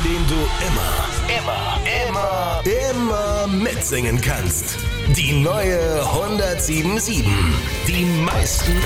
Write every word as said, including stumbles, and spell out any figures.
dem du immer, immer, immer, immer mitsingen kannst. Die neue hundertsieben Komma sieben. Die meisten